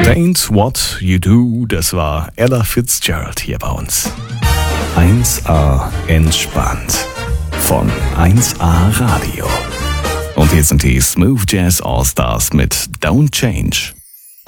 Ain't What You Do, das war Ella Fitzgerald hier bei uns. 1A entspannt von 1A Radio. Und hier sind die Smooth Jazz All Stars mit Don't Change.